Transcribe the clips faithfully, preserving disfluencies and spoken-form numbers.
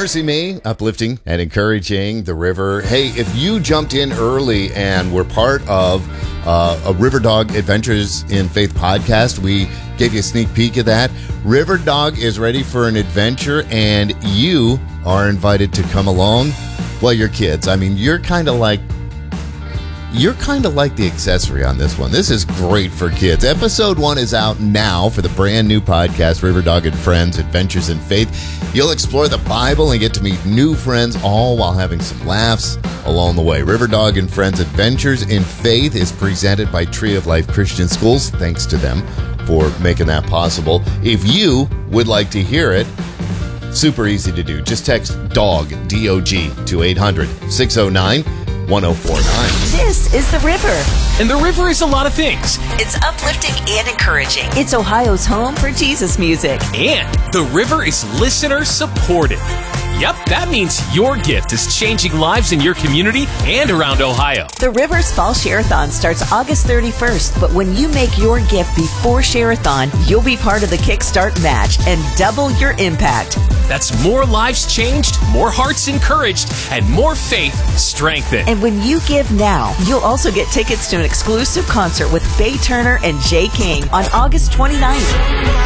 Mercy Me, uplifting and encouraging the river. Hey, if you jumped in early and were part of uh, a River Dog Adventures in Faith podcast, we gave you a sneak peek of that. River Dog is ready for an adventure, and you are invited to come along. Well, you're kids. I mean, you're kind of like You're kind of like the accessory on this one. This is great for kids. Episode one is out now for the brand new podcast, River Dog and Friends, Adventures in Faith. You'll explore the Bible and get to meet new friends, all while having some laughs along the way. River Dog and Friends, Adventures in Faith is presented by Tree of Life Christian Schools. Thanks to them for making that possible. If you would like to hear it, super easy to do. Just text DOG, D O G, to eight hundred, six oh nine, one oh four nine. This is The River. And The River is a lot of things. It's uplifting and encouraging. It's Ohio's home for Jesus music. And The River is listener supported. Yep, that means your gift is changing lives in your community and around Ohio. The River's Fall Share-a-thon starts August thirty-first, but when you make your gift before Share-a-thon, you'll be part of the Kickstart match and double your impact. That's more lives changed, more hearts encouraged, and more faith strengthened. And when you give now, you'll also get tickets to an exclusive concert with Faye Turner and Jay King on August twenty-ninth.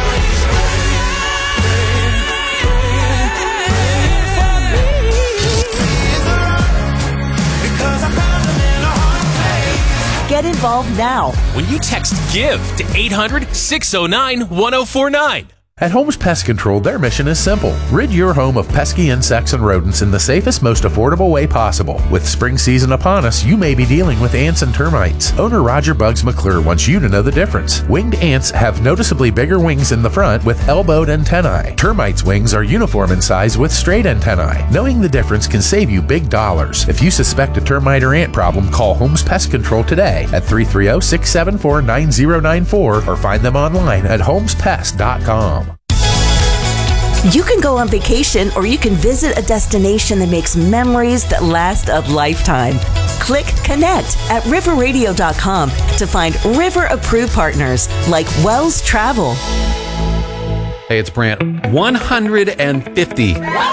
Get involved now when you text GIVE to eight hundred, six oh nine, one oh four nine. At Holmes Pest Control, their mission is simple. Rid your home of pesky insects and rodents in the safest, most affordable way possible. With spring season upon us, you may be dealing with ants and termites. Owner Roger Bugs McClure wants you to know the difference. Winged ants have noticeably bigger wings in the front with elbowed antennae. Termites' wings are uniform in size with straight antennae. Knowing the difference can save you big dollars. If you suspect a termite or ant problem, call Holmes Pest Control today at three three zero, six seven four, nine zero nine four or find them online at holmes pest dot com. You can go on vacation or you can visit a destination that makes memories that last a lifetime. Click Connect at river radio dot com to find River-approved partners like Wells Travel. Hey, it's Brant. one hundred fifty.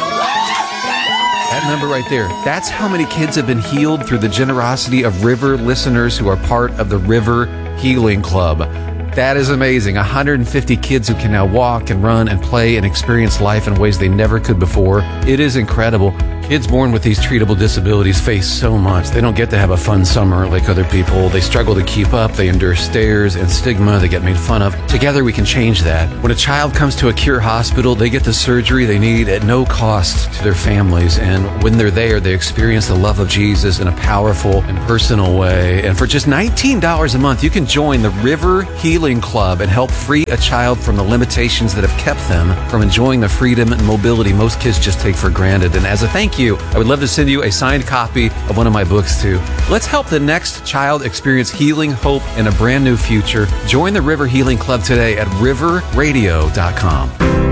That number right there, that's how many kids have been healed through the generosity of River listeners who are part of the River Healing Club. That is amazing. one hundred fifty kids who can now walk and run and play and experience life in ways they never could before. It is incredible. Kids born with these treatable disabilities face so much. They don't get to have a fun summer like other people. They struggle to keep up. They endure stares and stigma. They get made fun of. Together we can change that. When a child comes to a Cure hospital, they get the surgery they need at no cost to their families. And when they're there, they experience the love of Jesus in a powerful and personal way. And for just nineteen dollars a month, you can join the River Healing Club and help free a child from the limitations that have kept them from enjoying the freedom and mobility most kids just take for granted. And as a thank you, I would love to send you a signed copy of one of my books too. Let's help the next child experience healing, hope, and a brand new future. Join the River Healing Club today at river radio dot com.